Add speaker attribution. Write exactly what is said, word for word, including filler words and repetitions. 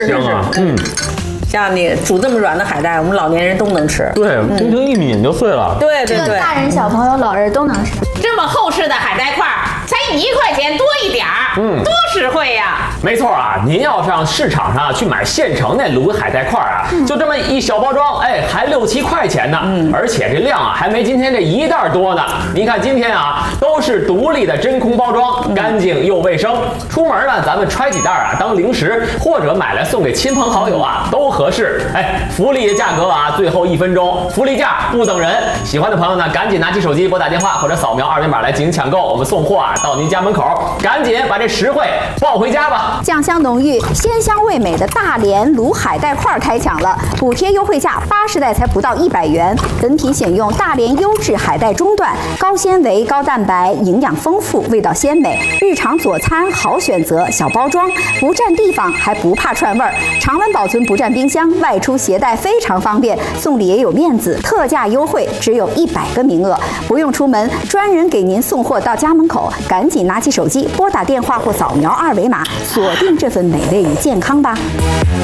Speaker 1: 香啊，嗯。
Speaker 2: 像你煮这么软的海带，我们老年人都能吃。
Speaker 1: 对，轻轻一抿就碎了。
Speaker 2: 对对对，
Speaker 3: 大人、小朋友、老人都能吃。
Speaker 4: 这么厚实的海带块，才一块钱多一点儿，嗯，多实惠呀！
Speaker 5: 没错啊，您要上市场上去买现成那卤海带块啊，嗯、就这么一小包装，哎，还六七块钱呢。嗯，而且这量啊，还没今天这一袋多呢。您看今天啊，都是独立的真空包装，干净又卫生。出门呢，咱们揣几袋啊，当零食，或者买来送给亲朋好友啊，都合适。哎，福利的价格啊，最后一分钟，福利价不等人。喜欢的朋友呢，赶紧拿起手机拨打电话或者扫描二维码来进行抢购，我们送货啊到您家门口，赶紧把这实惠抱回家吧。
Speaker 6: 酱香浓郁、鲜香味美的大连卤海带块开抢了，补贴优惠价八十袋才不到一百元。本品选用大连优质海带中段，高纤维、高蛋白，营养丰富，味道鲜美，日常佐餐好选择。小包装不占地方，还不怕串味儿，常温保存不占冰箱，外出携带非常方便，送礼也有面子。特价优惠只有一百个名额，不用出门，专人给您送货到家门口。赶紧拿起手机拨打电话或扫描二维码，锁定这份美味与健康吧。